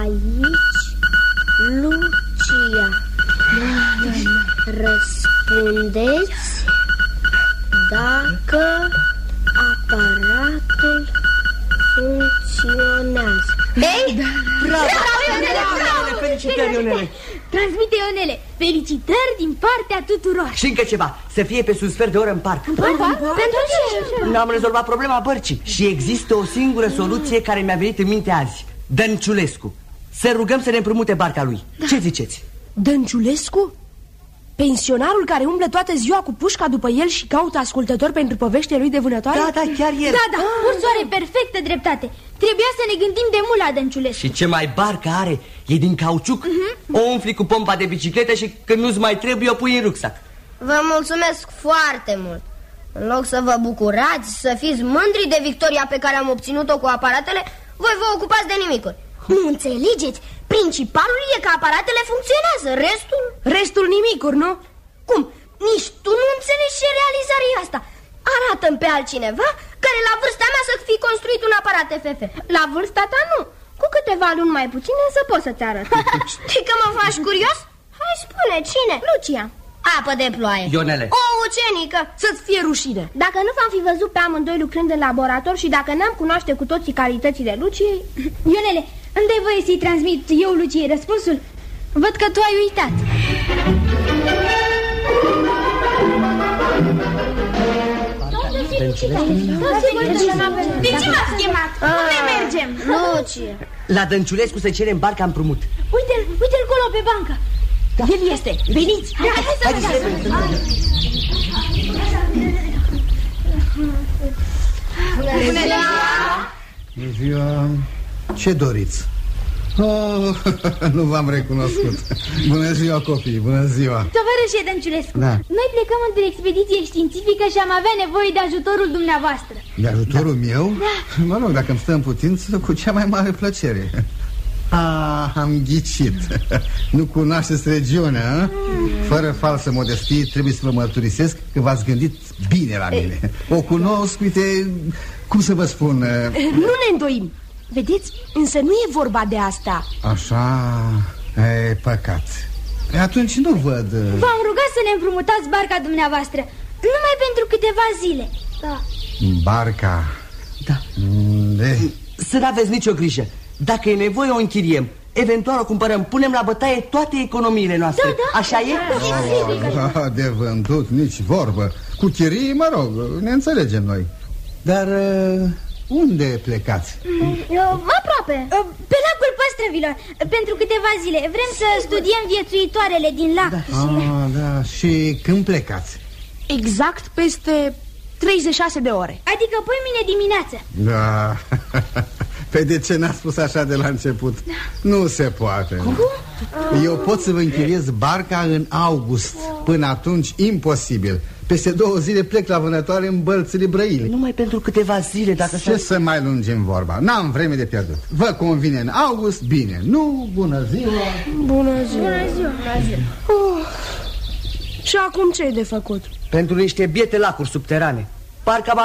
aici Lucia. Răspundeți dacă aparatul funcționează. Ei? Bravo, felicitări, Ionele. Transmite, Ionele, felicitări din partea tuturor. Și încă ceva, să fie pe un sfert de oră în parc. Pentru ce? Ne-am rezolvat problema bărcii și există o singură soluție care mi-a venit în minte azi. Dănciulescu. Să rugăm să ne împrumute barca lui. Ce ziceți? Dănciulescu? Pensionarul care umblă toată ziua cu pușca după el și caută ascultători pentru poveștile lui de vânătoare? Da, chiar el. Da, Ursoare, perfectă dreptate. Trebuia să ne gândim de mult la Dănciulescu. Și ce mai barca are, e din cauciuc. O umfli cu pompa de bicicletă și când nu-ți mai trebuie o pui în rucsac. Vă mulțumesc foarte mult. În loc să vă bucurați, să fiți mândri de victoria pe care am obținut-o cu aparatele, voi vă ocupați de nimicuri. Nu înțelegeți? Principalul e că aparatele funcționează, restul nimicuri, nu? Cum? Nici tu nu înțelegi ce realizare e asta. Arată-mi pe altcineva care la vârsta mea să fi construit un aparat FF. La vârsta ta nu. Cu câteva luni mai puține să pot să-ți arăt. Știi că mă faci curios? Hai spune, cine? Lucia. Apă de ploaie. Ionele. O ucenică. Să-ți fie rușine. Dacă nu v-am fi văzut pe amândoi lucrând în laborator și dacă n-am cunoaște cu toții calitățile Luciei... Ionele, îmi dai voie să-i transmit eu Luciei răspunsul? Văd că tu ai uitat. De ce m-ați chemat? Unde mergem? Lucie. La Dănciulescu să cerem barca împrumut. Uite-l acolo pe bancă. El este, veniți. Hai să vedem. Bună ziua. Ce doriți? Oh, nu v-am recunoscut. Bună ziua, copii, bună ziua. Tovarășe Dănciulescu, da. Noi plecăm într-o expediție științifică și am avea nevoie de ajutorul dumneavoastră. De ajutorul meu? Da. Mă rog, dacă îmi stă în putință, cu cea mai mare plăcere. Am ghicit. Nu cunoașteți regiunea, Fără falsă modestie, trebuie să vă mărturisesc că v-ați gândit bine la mine. O cunosc, uite, cum să vă spun... Nu ne îndoim. Vedeți, însă nu e vorba de asta. Așa, e păcat. Atunci nu văd... V-am rugat să ne împrumutați barca dumneavoastră, numai pentru câteva zile. Da. Barca? Da. Să n-aveți nicio grijă. Dacă e nevoie, o închiriem. Eventual o cumpărăm, punem la bătaie toate economiile noastre. Da. Așa e? De vândut, nici vorbă. Cu chirii, mă rog, ne înțelegem noi. Dar unde plecați? Aproape, pe lacul Păstrăvilor, pentru câteva zile. Vrem să studiem viețuitoarele din lac. Da, și când plecați? Exact peste 36 de ore. Adică mâine dimineață. Da. Pe de ce n-a spus așa de la început? Nu se poate. Cum? Eu pot să vă închiriez barca în august. Până atunci, imposibil. Peste 2 zile plec la vânătoare în Bălțile Brăile. Numai pentru câteva zile, dacă... Ce să mai lungim vorba? N-am vreme de pierdut. Vă convine în august? Bine. Nu, bună ziua. Bună ziua. Și acum ce e de făcut? Pentru niște biete lacuri subterane. Parcă